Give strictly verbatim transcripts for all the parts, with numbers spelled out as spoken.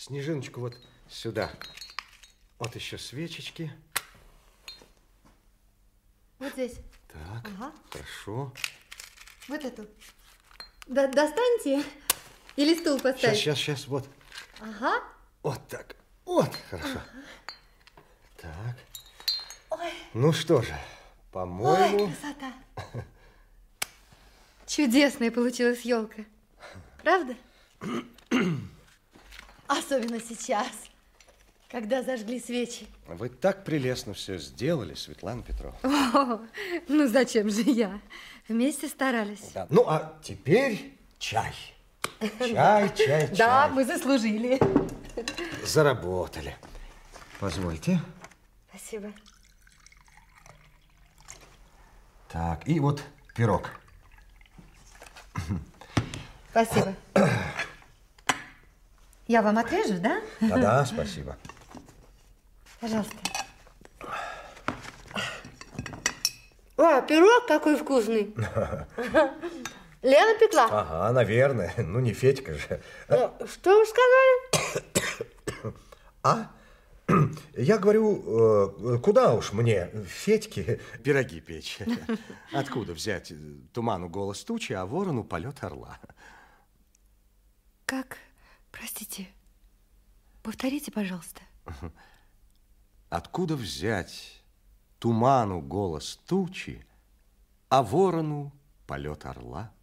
снежиночку вот сюда. Вот еще свечечки. Вот здесь. Так, ага. Хорошо. Вот эту. До достаньте или стул поставить? Сейчас, сейчас, сейчас, вот. Ага. Вот так. Вот, хорошо. Ага. Так. Ой. Ну что же, по-моему... Ой, красота. Чудесная получилась елка. Правда? Особенно сейчас, когда зажгли свечи. Вы так прелестно все сделали, Светлана Петровна. О, ну зачем же я? Вместе старались. Да. Ну, а теперь чай. Чай, чай, чай. Да, мы заслужили. Заработали. Позвольте. Спасибо. Так, и вот пирог. Спасибо. Я вам отрежу, да? Да-да, спасибо. Пожалуйста. О, пирог какой вкусный. Лена пекла. Ага, наверное. Ну, не Федька же. Что вы сказали? А? Я говорю, куда уж мне, Федьке, пироги печь? Откуда взять туману голос тучи, а ворону полет орла? Как? Простите, повторите, пожалуйста. Откуда взять туману голос тучи, а ворону полет орла?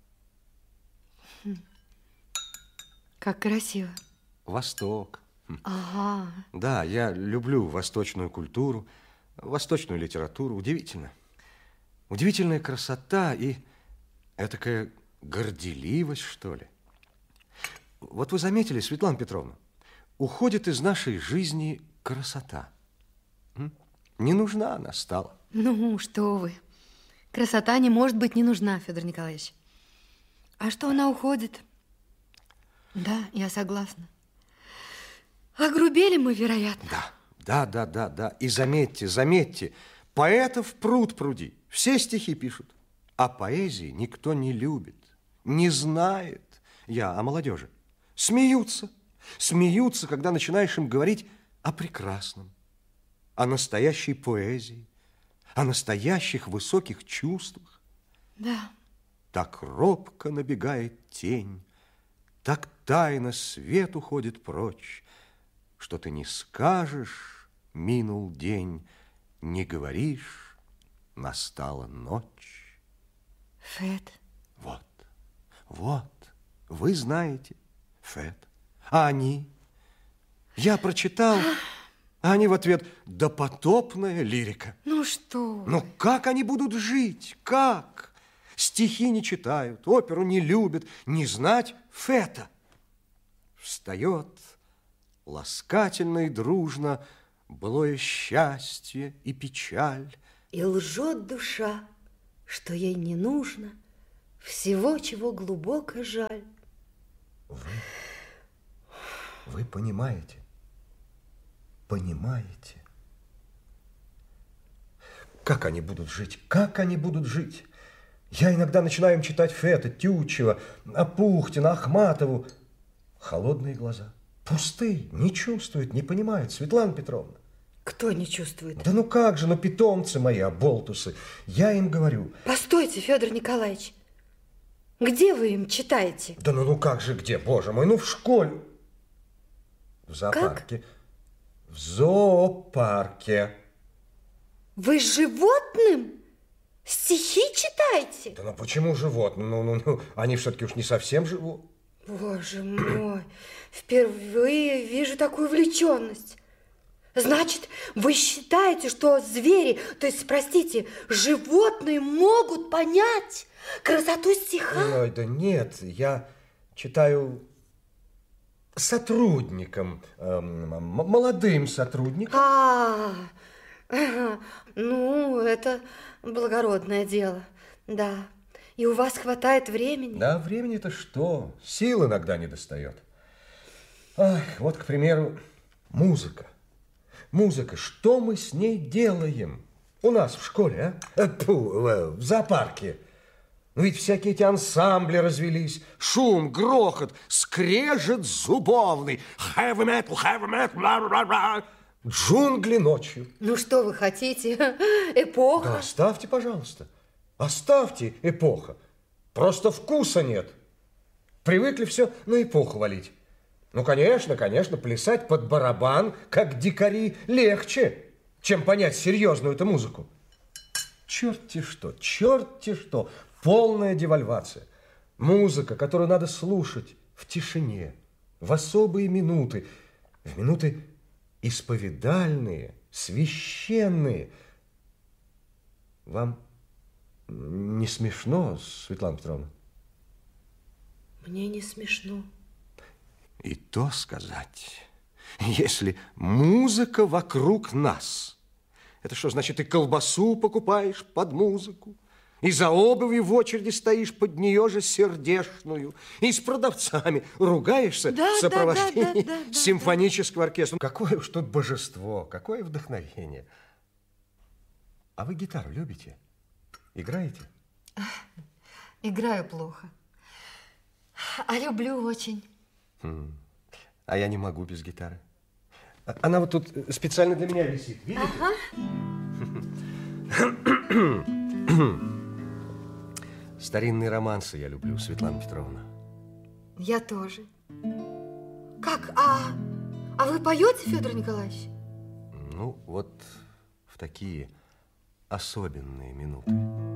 Как красиво. Восток. Ага. Да, я люблю восточную культуру, восточную литературу. Удивительно. Удивительная красота и этакая горделивость, что ли. Вот вы заметили, Светлана Петровна, уходит из нашей жизни красота. М? Не нужна она стала. Ну, что вы. Красота не может быть не нужна, Федор Николаевич. А что она уходит? Да, я согласна. Огрубели мы, вероятно. Да, да, да, да, да. И заметьте, заметьте, поэтов пруд пруди. Все стихи пишут. А поэзии никто не любит, не знает. Я о молодежи. Смеются. Смеются, когда начинаешь им говорить о прекрасном, о настоящей поэзии, о настоящих высоких чувствах. Да. Так робко набегает тень, так тайно свет уходит прочь, что ты не скажешь, минул день, не говоришь, настала ночь. Фед. Вот, вот, вы знаете, Фед. А они? Я прочитал, а они в ответ: допотопная лирика. Ну что? Ну как они будут жить? Как? Стихи не читают, оперу не любят, не знать Фета. Встает ласкательно и дружно былое счастье и печаль. И лжет душа, что ей не нужно всего, чего глубоко жаль. Вы, вы понимаете, понимаете, как они будут жить, как они будут жить. Я иногда начинаю им читать Фета, Тютчева, Апухтина, Ахматову. Холодные глаза. Пустые, не чувствуют, не понимают, Светлана Петровна. Кто не чувствует? Да ну как же, ну питомцы мои, оболтусы. Я им говорю. Постойте, Федор Николаевич. Где вы им читаете? Да ну, ну как же где, боже мой, ну в школе. В зоопарке. Как? В зоопарке. Вы животным стихи читаете? Да ну почему животным? Ну, ну, ну, они все-таки уж не совсем живут. Боже мой, впервые вижу такую увлеченность. Значит, вы считаете, что звери, то есть, простите, животные могут понять красоту стиха? Ой, да нет, я читаю сотрудникам, эм, молодым сотрудникам. А, ну, это благородное дело, да. И у вас хватает времени? Да, времени-то что? Сил иногда не достает. Ах, вот, к примеру, музыка. Музыка, что мы с ней делаем? У нас в школе, а? Фу, в зоопарке. Ну ведь всякие эти ансамбли развелись. Шум, грохот, скрежет зубовный. Heavy metal, heavy metal, бла-бла-бла. Джунгли ночью. Ну что вы хотите? Эпоха. Да оставьте, пожалуйста. Оставьте эпоха. Просто вкуса нет. Привыкли все на эпоху валить. Ну, конечно, конечно, плясать под барабан, как дикари, легче, чем понять серьезную эту музыку. Черт-те что, черт-те что. Полная девальвация. Музыка, которую надо слушать в тишине, в особые минуты, в минуты исповедальные, священные. Вам не смешно, Светлана Петровна? Мне не смешно. И то сказать, если музыка вокруг нас, это что, значит, и колбасу покупаешь под музыку, и за обувью в очереди стоишь под нее же сердечную, и с продавцами ругаешься да, в сопровождении да, да, да, да, симфонического да. оркестра. Какое уж тут божество, какое вдохновение. А вы гитару любите? Играете? Играю плохо. А люблю очень. Хм. А я не могу без гитары. Она вот тут специально для меня висит. Видите? Ага. Старинные романсы я люблю, Светлана Петровна. Я тоже. Как? А, а вы поете, Федор Николаевич? Ну, вот в такие особенные минуты.